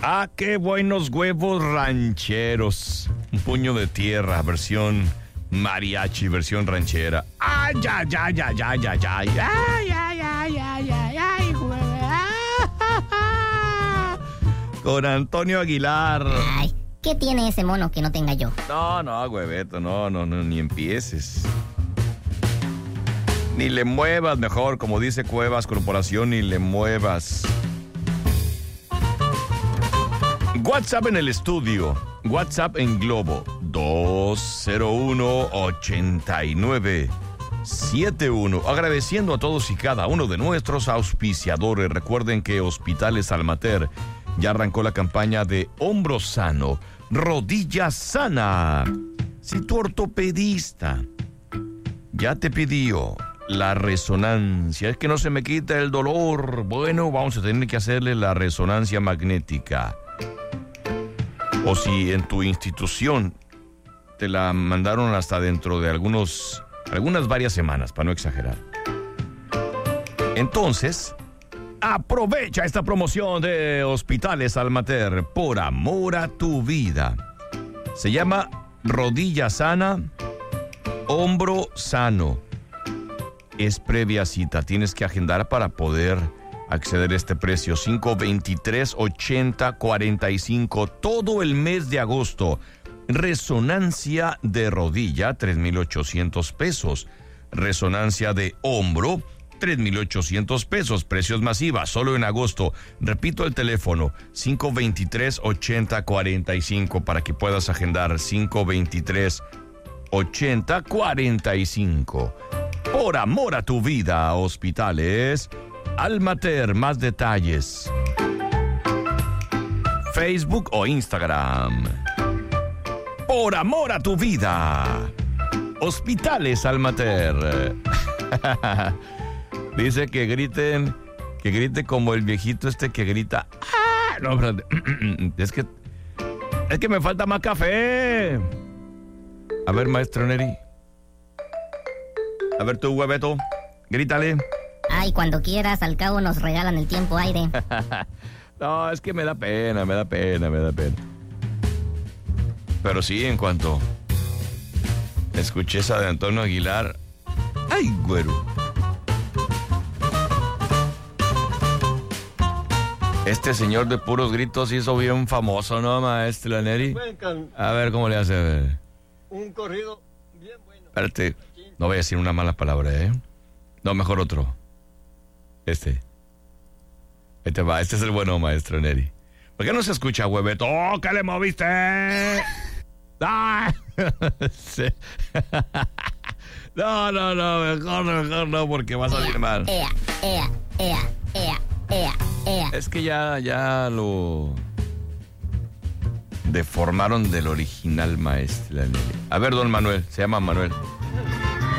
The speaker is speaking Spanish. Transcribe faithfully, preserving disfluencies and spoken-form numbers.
Ah, qué buenos huevos rancheros. Un puño de tierra, versión mariachi, versión ranchera. Ay, ya, ya, ya, ya, ya, ya. Ay, ay, ay, ay, ay, ay, güey. Con Antonio Aguilar. Ay, ¿qué tiene ese mono que no tenga yo? No, no, hueveto, no, no, no, ni empieces. Ni le muevas mejor, como dice Cuevas Corporación, ni le muevas. WhatsApp en el estudio. WhatsApp en Globo. dos cero uno, ocho nueve siete uno. Agradeciendo a todos y cada uno de nuestros auspiciadores. Recuerden que Hospitales Almater ya arrancó la campaña de hombro sano, rodilla sana. Si tu ortopedista ya te pidió la resonancia, es que no se me quita el dolor, bueno, vamos a tener que hacerle la resonancia magnética. O si en tu institución te la mandaron hasta dentro de algunos, algunas varias semanas, para no exagerar. Entonces, aprovecha esta promoción de Hospitales Almater por amor a tu vida. Se llama rodilla sana, hombro sano. Es previa cita, tienes que agendar para poder acceder a este precio. cinco veintitrés, ochenta, cuarenta y cinco, todo el mes de agosto. Resonancia de rodilla, tres mil ochocientos pesos. Resonancia de hombro, tres mil ochocientos pesos. Precios masivas, solo en agosto. Repito el teléfono, cinco veintitrés, ochenta, cuarenta y cinco, para que puedas agendar. cinco veintitrés, ochenta, cuarenta y cinco. Por amor a tu vida, Hospitales Almater. Más detalles. Facebook o Instagram. Por amor a tu vida, Hospitales Almater. Dice que griten, que grite como el viejito este que grita. ¡Ah! No, espérate. Es que, es que me falta más café. A ver, maestro Neri. A ver tú, hueveto, grítale. Ay, cuando quieras, al cabo nos regalan el tiempo aire. No, es que me da pena, me da pena, me da pena. Pero sí, en cuanto escuché esa de Antonio Aguilar, ¡ay, güero! Este señor de puros gritos hizo bien famoso, ¿no, maestro Neri? A ver, ¿cómo le hace? A ver. Un corrido bien bueno. Espérate, no voy a decir una mala palabra, ¿eh? No, mejor otro. Este. Este va, este es el bueno, maestro Neri. ¿Por qué no se escucha, hueveto? ¡Oh, qué le moviste! ¡Ah! Sí. No, no, no, mejor, mejor no, porque va a salir mal. Ea, ea, ea, ea, ea, ea. Es que ya, ya lo deformaron del original, maestro Neri. A ver, don Manuel, se llama Manuel.